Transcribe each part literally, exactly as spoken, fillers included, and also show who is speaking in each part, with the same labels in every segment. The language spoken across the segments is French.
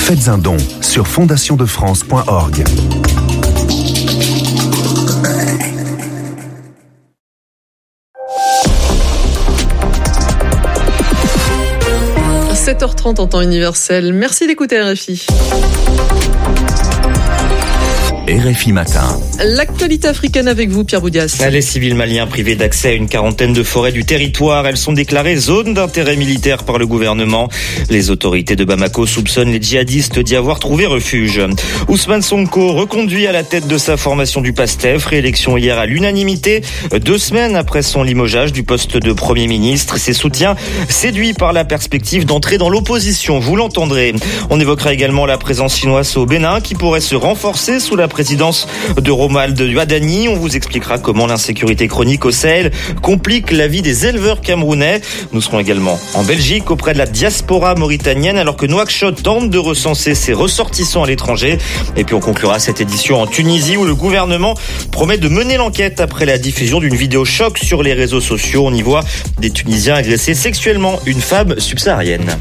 Speaker 1: Faites un don sur fondation de france point org.
Speaker 2: sept heures trente en temps universel. Merci d'écouter R F I.
Speaker 1: R F I Matin.
Speaker 2: L'actualité africaine avec vous, Pierre Boudias.
Speaker 3: Les civils maliens privés d'accès à une quarantaine de forêts du territoire. Elles sont déclarées zones d'intérêt militaire par le gouvernement. Les autorités de Bamako soupçonnent les djihadistes d'y avoir trouvé refuge. Ousmane Sonko reconduit à la tête de sa formation du PASTEF. Réélection hier à l'unanimité. Deux semaines après son limogeage du poste de Premier ministre. Ses soutiens séduits par la perspective d'entrer dans l'opposition. Vous l'entendrez. On évoquera également la présence chinoise au Bénin qui pourrait se renforcer sous la présidence de Romuald Wadani. On vous expliquera comment l'insécurité chronique au Sahel complique la vie des éleveurs camerounais. Nous serons également en Belgique auprès de la diaspora mauritanienne alors que Nouakchott tente de recenser ses ressortissants à l'étranger. Et puis on conclura cette édition en Tunisie où le gouvernement promet de mener l'enquête après la diffusion d'une vidéo choc sur les réseaux sociaux. On y voit des Tunisiens agresser sexuellement une femme subsaharienne.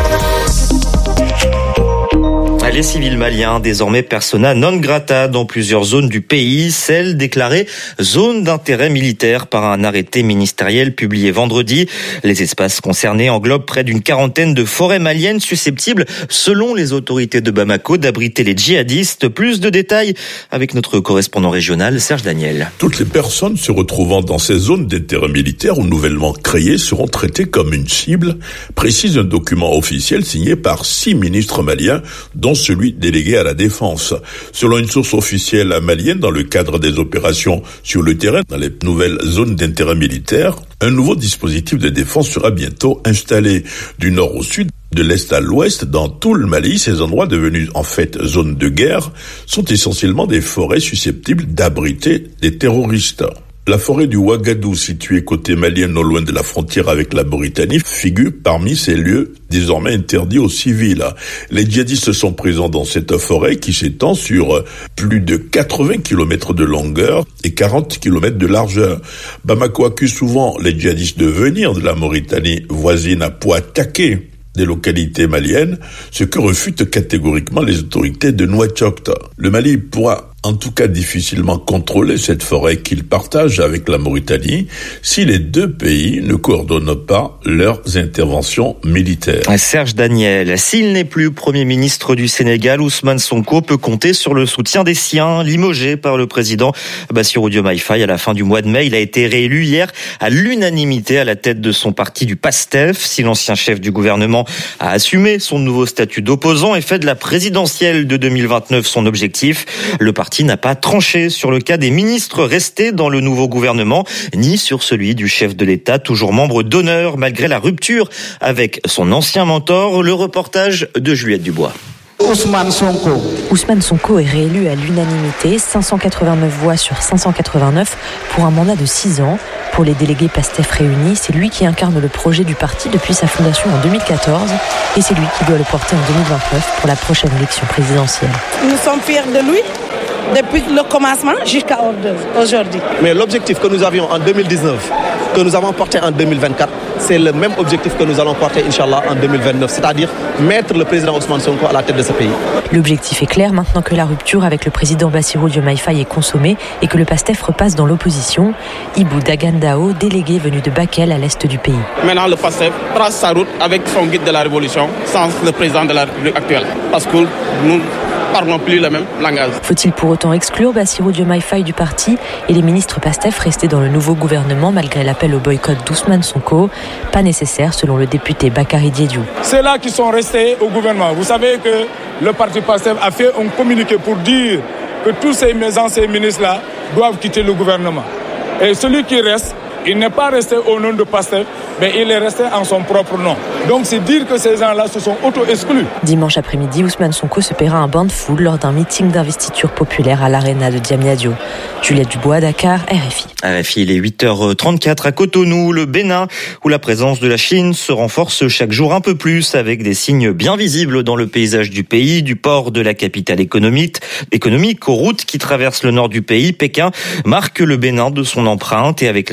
Speaker 3: Les civils maliens, désormais persona non grata dans plusieurs zones du pays, celle déclarée zone d'intérêt militaire par un arrêté ministériel publié vendredi. Les espaces concernés englobent près d'une quarantaine de forêts maliennes susceptibles, selon les autorités de Bamako, d'abriter les djihadistes. Plus de détails avec notre correspondant régional, Serge Daniel.
Speaker 4: Toutes les personnes se retrouvant dans ces zones d'intérêt militaire ou nouvellement créées seront traitées comme une cible, précise un document officiel signé par six ministres maliens, dont celui délégué à la défense. Selon une source officielle malienne, dans le cadre des opérations sur le terrain, dans les nouvelles zones d'intérêt militaire, un nouveau dispositif de défense sera bientôt installé du nord au sud, de l'est à l'ouest, dans tout le Mali. Ces endroits devenus en fait zones de guerre sont essentiellement des forêts susceptibles d'abriter des terroristes. La forêt du Ouagadou, située côté malien non loin de la frontière avec la Mauritanie, figure parmi ces lieux désormais interdits aux civils. Les djihadistes sont présents dans cette forêt qui s'étend sur plus de quatre-vingts kilomètres de longueur et quarante kilomètres de largeur. Bamako accuse souvent les djihadistes de venir de la Mauritanie voisine pour attaquer des localités maliennes, ce que refutent catégoriquement les autorités de Nouakchott. Le Mali pourra en tout cas difficilement contrôler cette forêt qu'il partage avec la Mauritanie si les deux pays ne coordonnent pas leurs interventions militaires.
Speaker 3: Serge Daniel, s'il n'est plus Premier ministre du Sénégal, Ousmane Sonko peut compter sur le soutien des siens, limogé par le président Bassirou Diomaye Faye à la fin du mois de mai. Il a été réélu hier à l'unanimité à la tête de son parti du PASTEF. Si l'ancien chef du gouvernement a assumé son nouveau statut d'opposant et fait de la présidentielle de deux mille vingt-neuf son objectif, le parti n'a pas tranché sur le cas des ministres restés dans le nouveau gouvernement, ni sur celui du chef de l'État, toujours membre d'honneur malgré la rupture avec son ancien mentor. Le reportage de Juliette Dubois.
Speaker 5: Ousmane Sonko. Ousmane Sonko est réélu à l'unanimité, cinq cent quatre-vingt-neuf voix sur cinq cent quatre-vingt-neuf pour un mandat de six ans. Pour les délégués PASTEF réunis, c'est lui qui incarne le projet du parti depuis sa fondation en deux mille quatorze et c'est lui qui doit le porter en deux mille vingt-neuf pour la prochaine élection présidentielle.
Speaker 6: Nous sommes fiers de lui depuis le commencement jusqu'à aujourd'hui.
Speaker 7: Mais l'objectif que nous avions en deux mille dix-neuf, que nous avons porté en deux mille vingt-quatre, c'est le même objectif que nous allons porter, Inch'Allah, en deux mille vingt-neuf, c'est-à-dire mettre le président Ousmane Sonko à la tête de ce pays.
Speaker 5: L'objectif est clair maintenant que la rupture avec le président Bassirou Diomaye Faye est consommée et que le PASTEF repasse dans l'opposition. Ibou Dagandao, délégué venu de Bakel à l'est du pays.
Speaker 8: Maintenant, le PASTEF trace sa route avec son guide de la révolution sans le président de la République actuelle. Parce que nous parlons plus le même langage.
Speaker 5: Faut-il pour autant exclure Bassirou Diomaye Faye du parti et les ministres PASTEF restés dans le nouveau gouvernement malgré l'appel au boycott d'Ousmane Sonko? Pas nécessaire selon le député Bakary Diédhiou.
Speaker 9: C'est là qu'ils sont restés au gouvernement. Vous savez que le parti PASTEF a fait un communiqué pour dire que tous ces anciens ministres-là doivent quitter le gouvernement. Et celui qui reste, il n'est pas resté au nom de PASTEF, mais il est resté en son propre nom. Donc c'est dire que ces gens-là se sont auto-exclus.
Speaker 5: Dimanche après-midi, Ousmane Sonko se paiera un bain de foule lors d'un meeting d'investiture populaire à l'Arena de Diamniadio. Juliette Dubois, Dakar, R F I.
Speaker 3: R F I, il est huit heures trente-quatre à Cotonou, le Bénin, où la présence de la Chine se renforce chaque jour un peu plus, avec des signes bien visibles dans le paysage du pays, du port de la capitale économique, économique aux routes qui traversent le nord du pays. Pékin marque le Bénin de son empreinte et avec l'arrivée au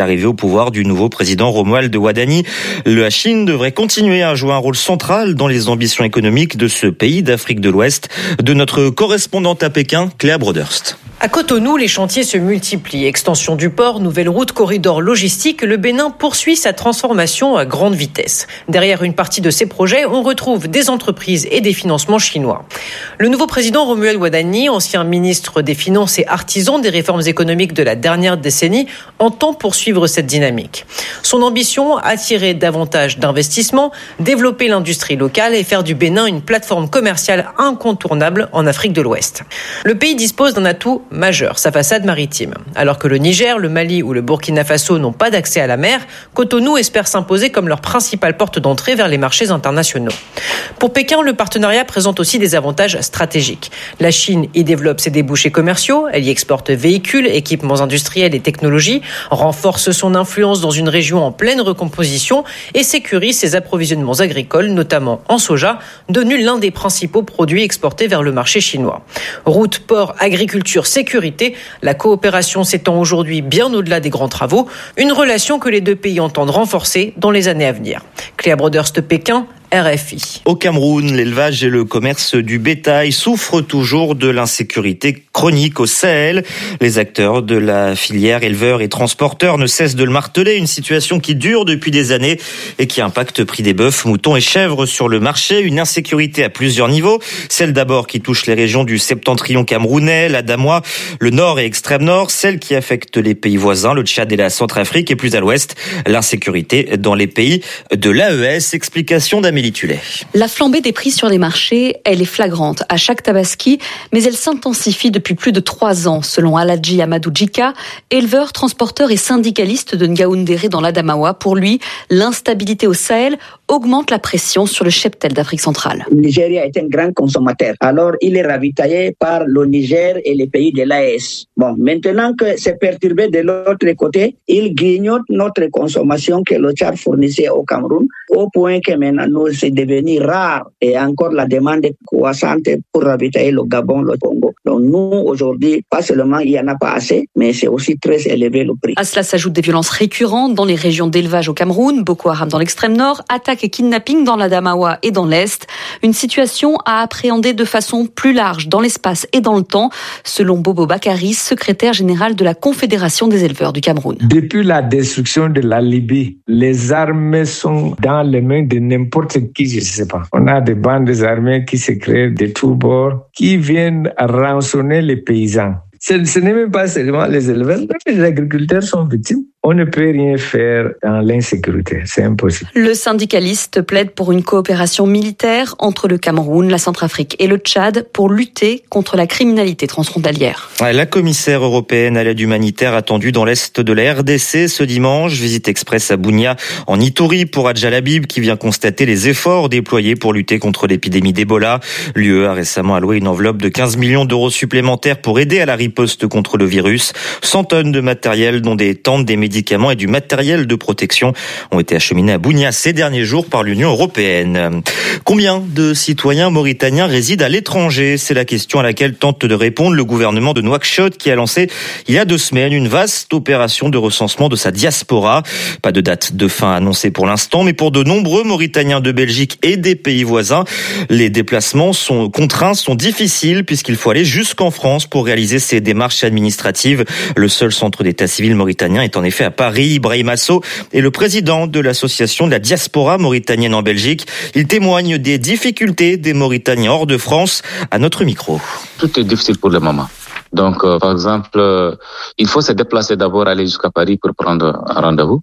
Speaker 3: pouvoir du nouveau président Romuald Wadani. La Chine devrait continuer à jouer un rôle central dans les ambitions économiques de ce pays d'Afrique de l'Ouest. De notre correspondante à Pékin, Cléa Broderst.
Speaker 10: À Cotonou, les chantiers se multiplient. Extension du port, nouvelle route, corridor logistique, le Bénin poursuit sa transformation à grande vitesse. Derrière une partie de ces projets, on retrouve des entreprises et des financements chinois. Le nouveau président Romuald Wadani, ancien ministre des Finances et artisan des réformes économiques de la dernière décennie, entend poursuivre cette dynamique. Son ambition, attirer davantage d'investissements, développer l'industrie locale et faire du Bénin une plateforme commerciale incontournable en Afrique de l'Ouest. Le pays dispose d'un atout majeur, sa façade maritime. Alors que le Niger, le Mali ou le Burkina Faso n'ont pas d'accès à la mer, Cotonou espère s'imposer comme leur principale porte d'entrée vers les marchés internationaux. Pour Pékin, le partenariat présente aussi des avantages stratégiques. La Chine y développe ses débouchés commerciaux, elle y exporte véhicules, équipements industriels et technologies, renforce son influence dans une région en pleine recomposition et sécurise ses approvisionnements agricoles, notamment en soja, devenu l'un des principaux produits exportés vers le marché chinois. Routes, ports, agriculture, sécurité, la coopération s'étend aujourd'hui bien au-delà des grands travaux, une relation que les deux pays entendent renforcer dans les années à venir. Cléa Broderst, Pékin, R F I.
Speaker 3: Au Cameroun, l'élevage et le commerce du bétail souffrent toujours de l'insécurité chronique au Sahel. Les acteurs de la filière, éleveurs et transporteurs, ne cessent de le marteler. Une situation qui dure depuis des années et qui impacte le prix des bœufs, moutons et chèvres sur le marché. Une insécurité à plusieurs niveaux. Celle d'abord qui touche les régions du septentrion camerounais, la Damois, le nord et extrême nord. Celle qui affecte les pays voisins, le Tchad et la Centrafrique. Et plus à l'ouest, l'insécurité dans les pays de l'A E S. Explication d'Amélie.
Speaker 11: La flambée des prix sur les marchés, elle est flagrante à chaque tabaski, mais elle s'intensifie depuis plus de trois ans, selon Aladji Amadou Djika, éleveur, transporteur et syndicaliste de Ngaoundéré dans l'Adamawa. Pour lui, l'instabilité au Sahel augmente la pression sur le cheptel d'Afrique centrale.
Speaker 12: Le Nigeria est un grand consommateur. Alors, il est ravitaillé par le Niger et les pays de l'A E S. Bon, maintenant que c'est perturbé de l'autre côté, il grignote notre consommation que le Tchad fournissait au Cameroun, au point que maintenant nous c'est devenu rare et encore la demande est croissante pour ravitailler le Gabon, le Congo. Donc nous, aujourd'hui, pas seulement il n'y en a pas assez, mais c'est aussi très élevé le prix.
Speaker 11: À cela s'ajoutent des violences récurrentes dans les régions d'élevage au Cameroun, Boko Haram dans l'extrême nord, attaques et kidnappings dans la Damawa et dans l'Est. Une situation à appréhender de façon plus large dans l'espace et dans le temps, selon Bobo Bakari, secrétaire général de la Confédération des éleveurs du Cameroun.
Speaker 13: Depuis la destruction de la Libye, les armées sont dans les mains de n'importe qui, je ne sais pas. On a des bandes armées qui se créent de tous bords, qui viennent rançonner les paysans. Ce, ce n'est même pas seulement les éleveurs, les agriculteurs sont victimes. On ne peut rien faire dans l'insécurité, c'est impossible.
Speaker 11: Le syndicaliste plaide pour une coopération militaire entre le Cameroun, la Centrafrique et le Tchad pour lutter contre la criminalité transfrontalière.
Speaker 3: La commissaire européenne à l'aide humanitaire attendue dans l'est de la R D C ce dimanche. Visite express à Bunia en Ituri pour Adja Labib qui vient constater les efforts déployés pour lutter contre l'épidémie d'Ebola. L'U E a récemment alloué une enveloppe de quinze millions d'euros supplémentaires pour aider à la riposte contre le virus. cent tonnes de matériel dont des tentes, des médicaments et du matériel de protection ont été acheminés à Bunia ces derniers jours par l'Union européenne. Combien de citoyens mauritaniens résident à l'étranger? C'est la question à laquelle tente de répondre le gouvernement de Nouakchott qui a lancé il y a deux semaines une vaste opération de recensement de sa diaspora. Pas de date de fin annoncée pour l'instant, mais pour de nombreux Mauritaniens de Belgique et des pays voisins, les déplacements sont contraints, sont difficiles puisqu'il faut aller jusqu'en France pour réaliser ces démarches administratives. Le seul centre d'état civil mauritanien est en effet à Paris. Ibrahim Asso est le président de l'association de la diaspora mauritanienne en Belgique. Il témoigne des difficultés des Mauritaniens hors de France à notre micro.
Speaker 14: Tout est difficile pour le moment. Donc, euh, par exemple, euh, il faut se déplacer d'abord, aller jusqu'à Paris pour prendre un rendez-vous.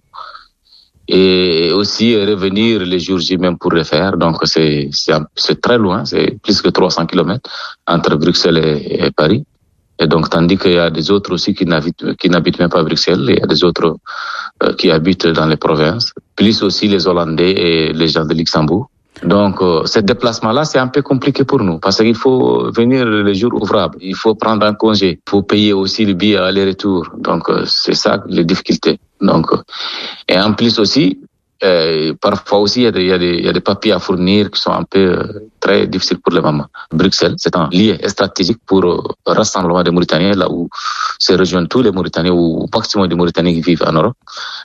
Speaker 14: Et aussi revenir les jours J même pour le faire. Donc, c'est, c'est, c'est très loin, c'est plus que trois cents kilomètres entre Bruxelles et, et Paris. Et donc, tandis qu'il y a des autres aussi qui n'habitent, qui n'habitent même pas à Bruxelles, il y a des autres euh, qui habitent dans les provinces, plus aussi les Hollandais et les gens de Luxembourg. Donc, euh, ce déplacement-là, c'est un peu compliqué pour nous, parce qu'il faut venir les jours ouvrables, il faut prendre un congé, il faut payer aussi le billet aller-retour. Donc, euh, c'est ça les difficultés. Donc, euh, et en plus aussi, Euh, parfois aussi, il y, a des, il, y a des, il y a des papiers à fournir qui sont un peu euh, très difficiles pour les mamans. Bruxelles, c'est un lieu stratégique pour le euh, rassemblement des Mauritaniens, là où se rejoignent tous les Mauritaniens, ou au maximum des Mauritaniens qui vivent en Europe.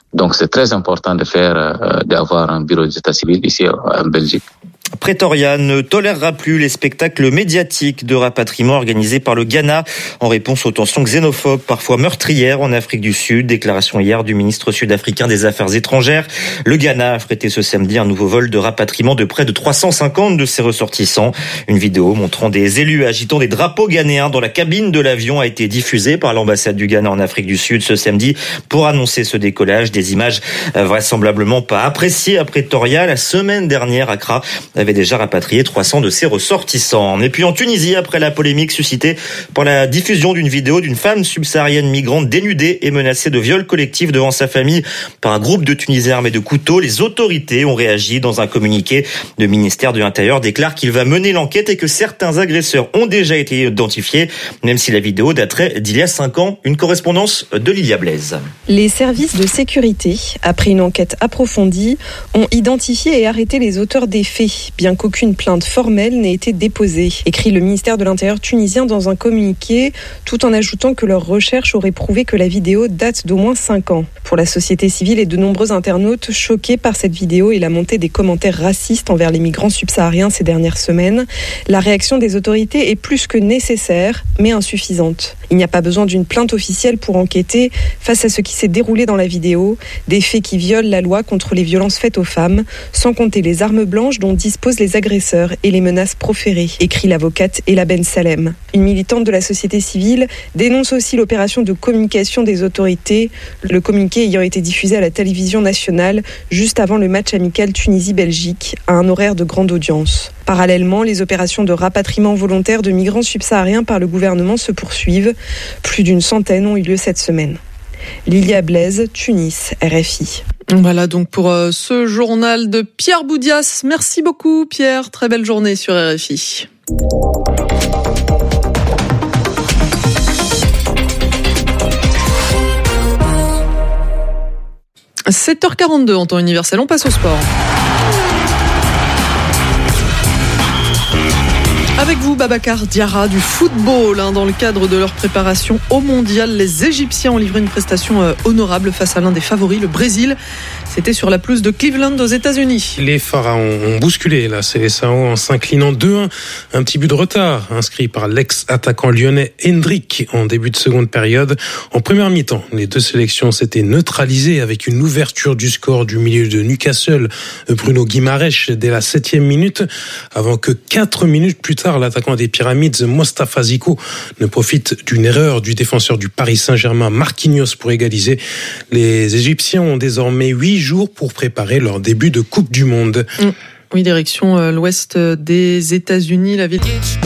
Speaker 14: Donc c'est très important de faire, euh, d'avoir un bureau d'état civil ici en Belgique.
Speaker 3: Pretoria ne tolérera plus les spectacles médiatiques de rapatriement organisés par le Ghana en réponse aux tensions xénophobes, parfois meurtrières en Afrique du Sud. Déclaration hier du ministre sud-africain des Affaires étrangères. Le Ghana a affrété ce samedi un nouveau vol de rapatriement de près de trois cent cinquante de ses ressortissants. Une vidéo montrant des élus agitant des drapeaux ghanéens dans la cabine de l'avion a été diffusée par l'ambassade du Ghana en Afrique du Sud ce samedi pour annoncer ce décollage. Des images vraisemblablement pas appréciées à Pretoria. La semaine dernière, Accra avait déjà rapatrié trois cents de ses ressortissants. Et puis en Tunisie, après la polémique suscitée par la diffusion d'une vidéo d'une femme subsaharienne migrante dénudée et menacée de viol collectif devant sa famille par un groupe de Tunisiens armés de couteaux, les autorités ont réagi. Dans un communiqué, le ministère de l'Intérieur déclare qu'il va mener l'enquête et que certains agresseurs ont déjà été identifiés, même si la vidéo daterait d'il y a cinq ans. Une correspondance de Lilia Blaise.
Speaker 15: Les services de sécurité, après une enquête approfondie, ont identifié et arrêté les auteurs des faits, bien qu'aucune plainte formelle n'ait été déposée, écrit le ministère de l'Intérieur tunisien dans un communiqué, tout en ajoutant que leurs recherches auraient prouvé que la vidéo date d'au moins cinq ans. Pour la société civile et de nombreux internautes choqués par cette vidéo et la montée des commentaires racistes envers les migrants subsahariens ces dernières semaines, la réaction des autorités est plus que nécessaire, mais insuffisante. Il n'y a pas besoin d'une plainte officielle pour enquêter face à ce qui s'est déroulé dans la vidéo, des faits qui violent la loi contre les violences faites aux femmes, sans compter les armes blanches dont disposent les agresseurs et les menaces proférées, écrit l'avocate Ella Ben Salem. Une militante de la société civile dénonce aussi l'opération de communication des autorités, le communiqué ayant été diffusé à la télévision nationale juste avant le match amical Tunisie-Belgique, à un horaire de grande audience. Parallèlement, les opérations de rapatriement volontaire de migrants subsahariens par le gouvernement se poursuivent. Plus d'une centaine ont eu lieu cette semaine. Lilia Blaise, Tunis, R F I.
Speaker 2: Voilà donc pour euh, ce journal de Pierre Boudias. Merci beaucoup Pierre, très belle journée sur R F I. sept heures quarante-deux en temps universel, on passe au sport. Avec vous, Babacar Diarra du football. Hein, dans le cadre de leur préparation au mondial, les Égyptiens ont livré une prestation euh, honorable face à l'un des favoris, le Brésil. C'était sur la pelouse de Cleveland aux États-Unis.
Speaker 16: Les Pharaons ont bousculé la Seleção en s'inclinant deux un. Un petit but de retard inscrit par l'ex-attaquant lyonnais Hendrick en début de seconde période. En première mi-temps, les deux sélections s'étaient neutralisées avec une ouverture du score du milieu de Newcastle, Bruno Guimaraes, dès la septième minute, avant que quatre minutes plus tard, l'attaquant des Pyramides, Mostafa Zico, ne profite d'une erreur du défenseur du Paris Saint-Germain, Marquinhos, pour égaliser. Les Égyptiens ont désormais huit jours pour préparer leur début de Coupe du Monde.
Speaker 2: Oui, direction l'ouest des États-Unis, la ville